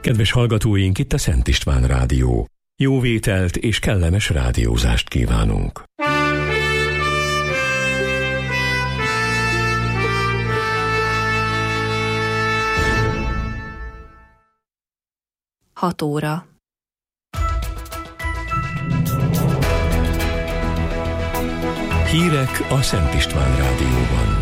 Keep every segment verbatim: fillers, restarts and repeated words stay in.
Kedves hallgatóink, itt a Szent István Rádió. Jó vételt és kellemes rádiózást kívánunk. Hat óra. Hírek a Szent István Rádióban.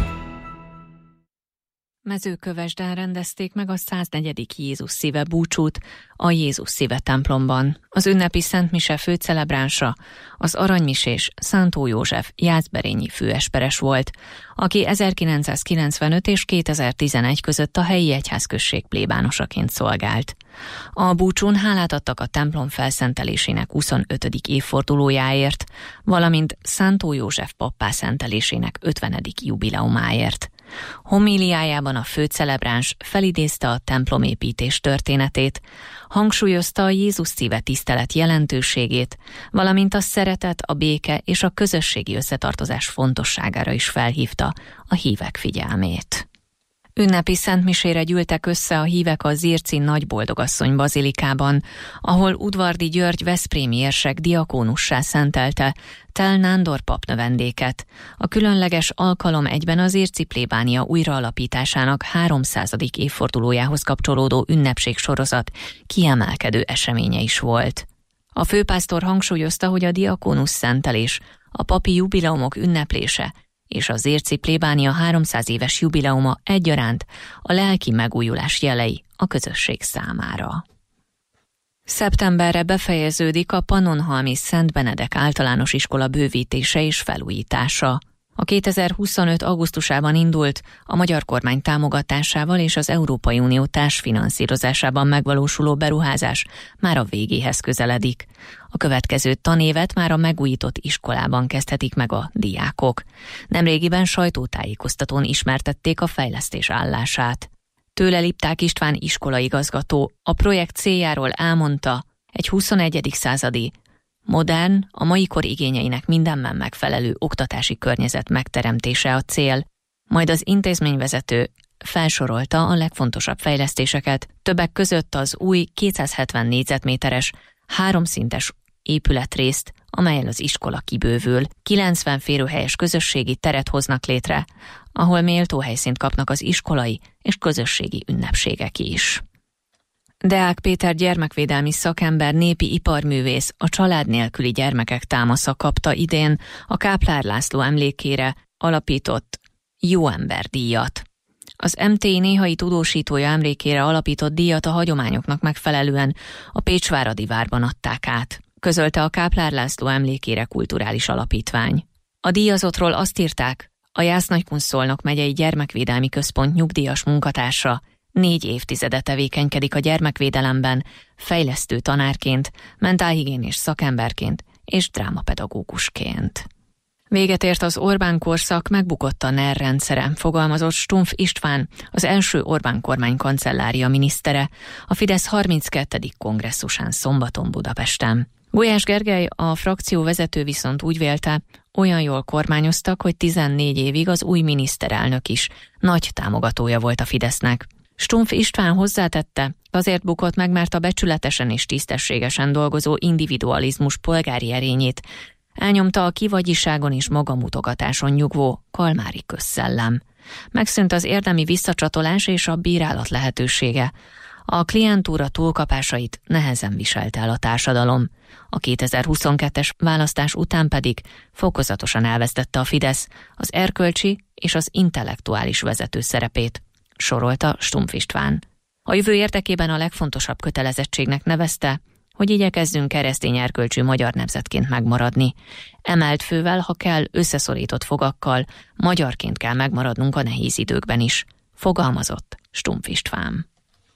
Mezőkövesden rendezték meg a száznegyedik Jézus szíve búcsút a Jézus szíve templomban. Az ünnepi szentmise főcelebránsa az aranymisés Szántó József jászberényi főesperes volt, aki ezerkilencszázkilencvenöt és kétezer-tizenegy között a helyi egyházközség plébánosaként szolgált. A búcsún hálát adtak a templom felszentelésének huszonötödik évfordulójáért, valamint Szántó József pappá szentelésének ötvenedik jubileumáért. Homíliájában a főcelebráns felidézte a templomépítés történetét, hangsúlyozta a Jézus szíve tisztelet jelentőségét, valamint a szeretet, a béke és a közösségi összetartozás fontosságára is felhívta a hívek figyelmét. Ünnepi szentmisére gyűltek össze a hívek a Zirci Nagyboldogasszony bazilikában, ahol Udvardi György veszprémi érsek diakónussá szentelte Tel Nándor pap növendéket. A különleges alkalom egyben az Zirci plébánia újraalapításának háromszázadik évfordulójához kapcsolódó ünnepség sorozat kiemelkedő eseménye is volt. A főpásztor hangsúlyozta, hogy a diakónus szentelés, a papi jubileumok ünneplése és az Zirci plébánia háromszáz éves jubileuma egyaránt a lelki megújulás jelei a közösség számára. Szeptemberre befejeződik a Pannonhalmi Szent Benedek általános iskola bővítése és felújítása. A kétezer-huszonöt augusztusában indult, a magyar kormány támogatásával és az Európai Unió társfinanszírozásában megvalósuló beruházás már a végéhez közeledik. A következő tanévet már a megújított iskolában kezdhetik meg a diákok. Nemrégiben sajtótájékoztatón ismertették a fejlesztés állását. Tőle Lipták István iskolaigazgató a projekt céljáról elmondta, egy huszonegyedik századi, modern, a mai kor igényeinek mindenben megfelelő oktatási környezet megteremtése a cél, majd az intézményvezető felsorolta a legfontosabb fejlesztéseket, többek között az új kétszázhetven négyzetméteres, háromszintes épületrészt, amellyel az iskola kibővül, kilencven férőhelyes közösségi teret hoznak létre, ahol méltó helyszínt kapnak az iskolai és közösségi ünnepségek is. Deák Péter gyermekvédelmi szakember, népi iparművész a család nélküli gyermekek támasza kapta idén a Káplár László emlékére alapított Jó Ember díjat. Az em té i néhai tudósítója emlékére alapított díjat a hagyományoknak megfelelően a Pécsváradi várban adták át, közölte a Káplár László emlékére kulturális alapítvány. A díjazottról azt írták, a Jász-Nagykun-Szolnok megyei gyermekvédelmi központ nyugdíjas munkatársa, négy évtizede tevékenykedik a gyermekvédelemben, fejlesztő tanárként, mentálhigiénés szakemberként és drámapedagógusként. Véget ért az Orbán korszak, megbukott a en er rendszere, fogalmazott Stumpf István, az első Orbán kormány kancellária minisztere, a Fidesz harminckettedik kongresszusán szombaton Budapesten. Gulyás Gergely, a frakció vezető viszont úgy vélte, olyan jól kormányoztak, hogy tizennégy évig az új miniszterelnök is nagy támogatója volt a Fidesznek. Stumpf István hozzátette, azért bukott meg, mert a becsületesen és tisztességesen dolgozó individualizmus polgári erényét elnyomta a kivagyiságon és magamutogatáson nyugvó kalmári közszellem. Megszűnt az érdemi visszacsatolás és a bírálat lehetősége. A klientúra túlkapásait nehezen viselte el a társadalom. A kétezer-huszonkettes választás után pedig fokozatosan elvesztette a Fidesz az erkölcsi és az intellektuális vezető szerepét, sorolta Stumpf István. A jövő érdekében a legfontosabb kötelezettségnek nevezte, hogy igyekezzünk keresztény erkölcsű magyar nemzetként megmaradni. Emelt fővel, ha kell, összeszorított fogakkal, magyarként kell megmaradnunk a nehéz időkben is, fogalmazott Stumpf István.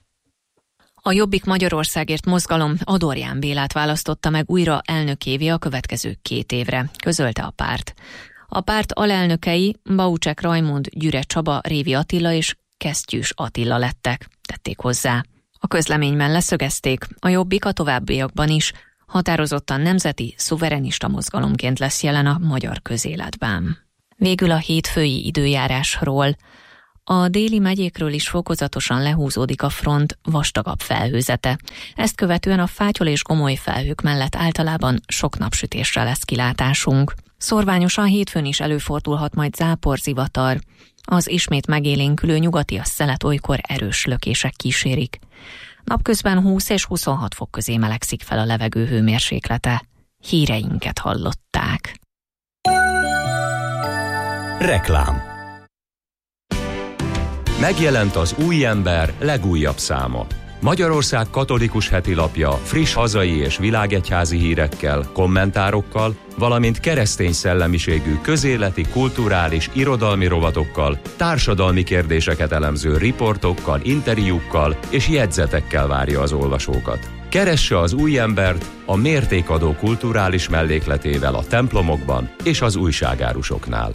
A Jobbik Magyarországért mozgalom Adorján Bélát választotta meg újra elnökévé a következő két évre, közölte a párt. A párt alelnökei Baucsek Rajmund, Gyüre Csaba, Révi Attila és Kesztyűs Attila lettek, tették hozzá. A közleményben leszögezték, a Jobbik a továbbiakban is határozottan nemzeti, szuverenista mozgalomként lesz jelen a magyar közéletben. Végül a hétfői időjárásról. A déli megyékről is fokozatosan lehúzódik a front vastagabb felhőzete. Ezt követően a fátyol és gomoly felhők mellett általában sok napsütésre lesz kilátásunk. Szorványosan hétfőn is előfordulhat majd zápor, zivatar. Az ismét megélénkülő nyugatias szelet olykor erős lökések kísérik. Napközben húsz és huszonhat fok közé melegszik fel a levegő hőmérséklete. Híreinket hallották. Reklám. Megjelent az Új Ember legújabb száma. Magyarország katolikus hetilapja friss hazai és világegyházi hírekkel, kommentárokkal, valamint keresztény szellemiségű közéleti, kulturális, irodalmi rovatokkal, társadalmi kérdéseket elemző riportokkal, interjúkkal és jegyzetekkel várja az olvasókat. Keresse az Új Embert a mértékadó kulturális mellékletével a templomokban és az újságárusoknál.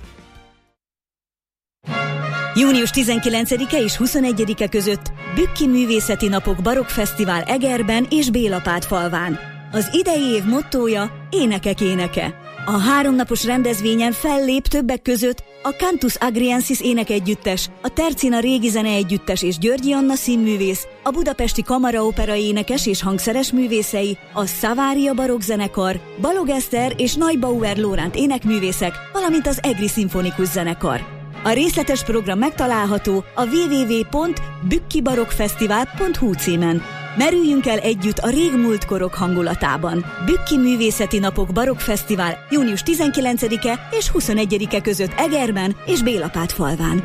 június tizenkilencedike és huszonegyedike között Bükki Művészeti Napok Barokk Fesztivál Egerben és Bélapátfalván. Az idei év mottója Énekek éneke. A háromnapos rendezvényen fellép többek között a Cantus Agriensis énekegyüttes, a Tercina Régi Zeneegyüttes és Györgyi Anna színművész, a Budapesti Kamaraopera énekes és hangszeres művészei, a Szavária Barokk Zenekar, Balog Eszter és Neubauer Lóránt énekművészek, valamint az Egri Szimfonikus Zenekar. A részletes program megtalálható a double-u double-u double-u pont bükkibarokkfesztivál pont hu címen. Merüljünk el együtt a régmúlt korok hangulatában. Bükki Művészeti Napok Barokk Fesztivál június tizenkilencedike és huszonegyedike között Egerben és Bélapátfalván.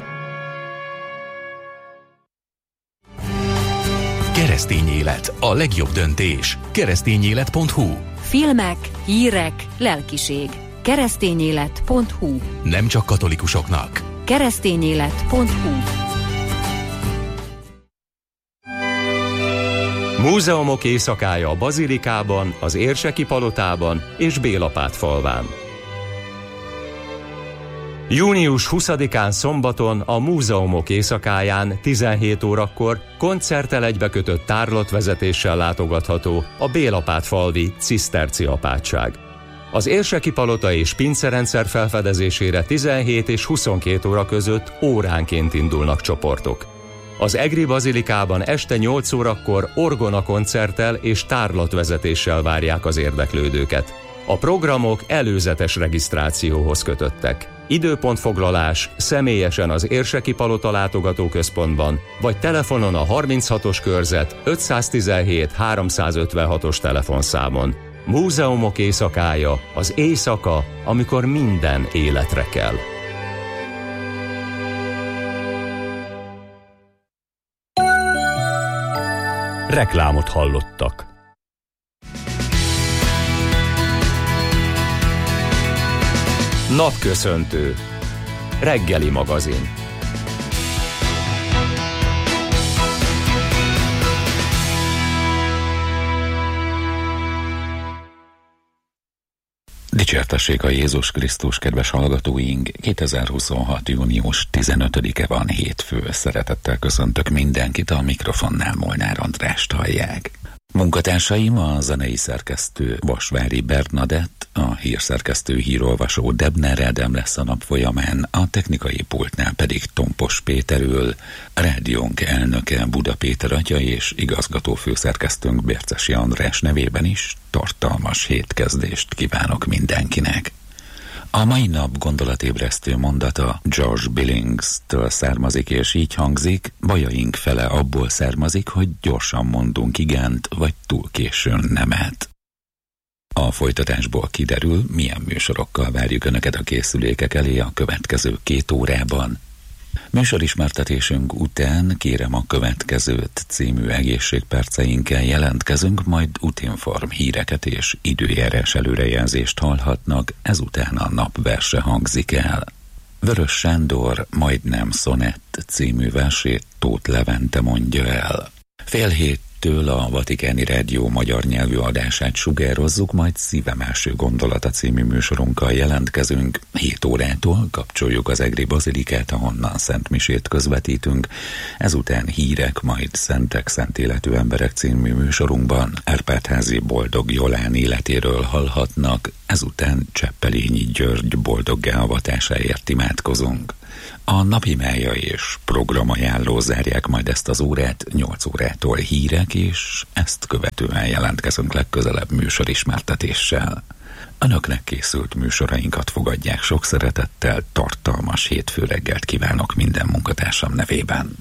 Keresztény élet, a legjobb döntés. keresztényélet pont hu. Filmek, hírek, lelkiség. keresztényélet pont hu. Nem csak katolikusoknak. keresztényélet pont hu. Múzeumok éjszakája a Bazilikában, az Érseki Palotában és Bélapátfalván. június huszadikán szombaton a Múzeumok éjszakáján tizenhét órakor koncerttel egybekötött tárlatvezetéssel látogatható a Bélapátfalvi Ciszterci apátság. Az Érseki Palota és pincerendszer felfedezésére tizenhét és huszonkét óra között óránként indulnak csoportok. Az Egri Bazilikában este nyolc órakor orgona koncerttel és tárlatvezetéssel várják az érdeklődőket. A programok előzetes regisztrációhoz kötöttek. Időpontfoglalás személyesen az Érseki Palota látogatóközpontban, vagy telefonon a harminchatos körzet ötszáztizenhét háromszázötvenhatos telefonszámon. Múzeumok éjszakája, az éjszaka, amikor minden életre kell. Reklámot hallottak. Napköszöntő. Reggeli magazin. Dicsértessék a Jézus Krisztus, kedves hallgatóink! kétezer-huszonhat. június tizenötödike van, hétfő. Szeretettel köszöntök mindenkit, a mikrofonnál Molnár Andrást hallják. Munkatársaim a zenei szerkesztő Vasvári Bernadett, a hírszerkesztő hírolvasó Debner Ádám lesz a nap folyamán, a technikai pultnál pedig Tompos Péter ül, a rádiónk elnöke Buda Péter atya és igazgató főszerkesztőnk Bércesi András nevében is tartalmas hétkezdést kívánok mindenkinek. A mai nap gondolatébresztő mondata George Billings-től származik, és így hangzik: bajaink fele abból származik, hogy gyorsan mondunk igent, vagy túl későn nemet. A folytatásból kiderül, milyen műsorokkal várjuk Önöket a készülékek elé a következő két órában. Műsorismertetésünk után Kérem a következőt című egészségperceinkkel jelentkezünk, majd útinform híreket és időjárás előrejelzést hallhatnak, ezután a napverse hangzik el. Vörös Sándor Majdnem szonett című versét Tóth Levente mondja el. Fél héttől a Vatikáni Rádió magyar nyelvű adását sugározzuk, majd Szívem első gondolata című műsorunkkal jelentkezünk. hét órától kapcsoljuk az Egri Bazilikát, ahonnan szentmisét közvetítünk. Ezután hírek, majd Szentek, szent életű emberek című műsorunkban Árpád-házi Boldog Jolán életéről hallhatnak, ezután Cseppelényi György boldoggá avatásáért imádkozunk. A napi mája és programajánló zárják majd ezt az órát, nyolc órától hírek, és ezt követően jelentkezünk legközelebb műsorismertetéssel. Önöknek készült műsorainkat fogadják sok szeretettel, tartalmas hétfő reggelt kívánok minden munkatársam nevében.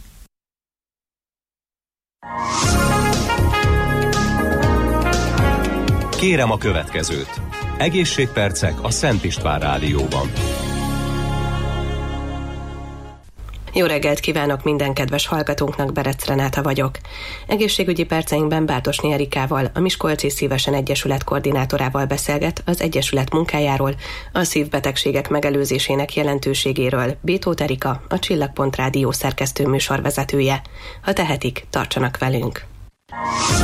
Kérem a következőt. Egészségpercek a Szent István Rádióban. Jó reggelt kívánok minden kedves hallgatónknak, Berec Renáta vagyok. Egészségügyi perceinkben Bártosné Erikával, a Miskolci Szívesen Egyesület koordinátorával beszélget az Egyesület munkájáról, a szívbetegségek megelőzésének jelentőségéről Bétót Erika, a Csillagpont Rádió szerkesztő műsorvezetője. Ha tehetik, tartsanak velünk!